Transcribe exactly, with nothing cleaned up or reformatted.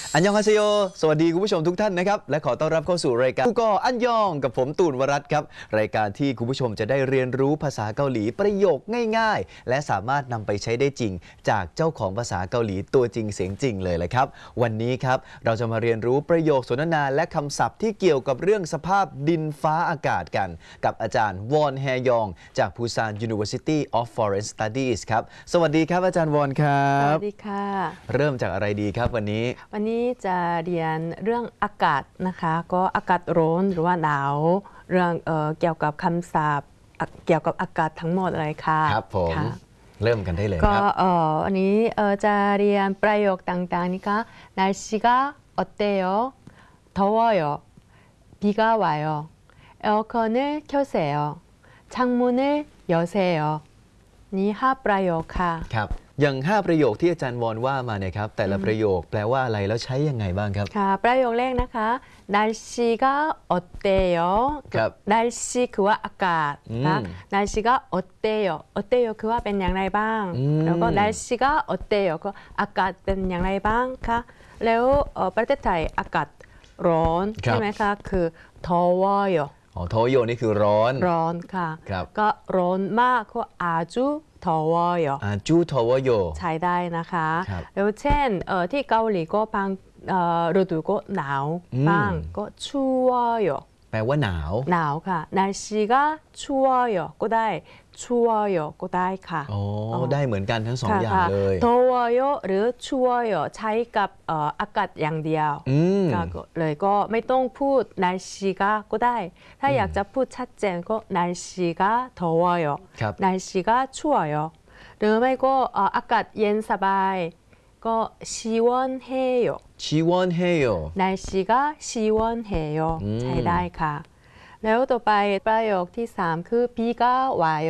อันยองฮาเซโยสวัสดีคุณผู้ชมทุกท่านนะครับและขอต้อนรับเข้าสู่รายการกูก็อันยองกับผมตูนวรัตน์ครับรายการที่คุณผู้ชมจะได้เรียนรู้ภาษาเกาหลีประโยคง่ายๆและสามารถนำไปใช้ได้จริงจากเจ้าของภาษาเกาหลีตัวจริงเสียงจริงเลยแหละครับวันนี้ครับเราจะมาเรียนรู้ประโยคสนทนาและคำศัพท์ที่เกี่ยวกับเรื่องสภาพดินฟ้าอากาศกันกับอาจารย์วอนแฮยองจาก Busan University of Foreign Studies ครับสวัสดีครับอาจารย์วอนครับสวัสดีค่ะเริ่มจากอะไรดีครับวันนี้วันนี้จะเรียนเรื่องอากาศนะคะก็อากาศร้อนหรือว่าหนาวเรื่องเอ่อเกี่ยวกับคำศัพท์เกี่ยวกับอากาศทั้งหมดเลยค่ะครับผมเริ่มกันได้เลยก็ครับเอ่อวันนี้เอ่อจะเรียนประโยคต่างๆนี่ค่ะ날씨가 어때요? 더워요. 비가 와요. 에어컨을 켜세요. 창문을 여세요. นี่ห้าประโยคค่ะครับอย่างห้าประโยคที่อาจารย์วอนว่ามาเนี่ยครับแต่ละประโยคแปลว่าอะไรแล้วใช้ยังไงบ้างครับค่ะประโยคแรกนะคะ날씨가어때요 ครับ 날씨คือว่าอากาศนะ날씨가어때요 어때요คือว่าเป็นอย่างไรบ้างแล้วก็날씨가어때요ก็อากาศเป็นอย่างไรบ้างค่ะแล้วประเทศไทยอากาศร้อนใช่ไหมคะคือ더워요 อ๋อโทโยนี่คือร้อนร้อนค่ะครับก็ร้อนมากก็아주 더워요 อาจูโทโวโยใช้ได้นะคะแล้วเช่นที่เกาหลีก็บางฤดูก็หนาวบ้างก็추워요 แปลว่าหนาวหนาวค่ะ날씨가추워요ก็ได้추워요ก็ได้ค่ะโอ้ได้เหมือนกันทั้งสองอย่างเลย 더워요หรือ 추워요 ใช้กับอากาศอย่างเดียวเลยก็ไม่ต้องพูด날씨가ก็ได้ถ้าอยากจะพูดชัดเจนก็날씨가 더워요 날씨가 추워요หรือไม่ก็อากาศเย็นสบายก็시원해요 시원해요 날씨가 시원해요ใช้ได้ค่ะแล้วต่อไปประโยคที่สามคือ비가 와요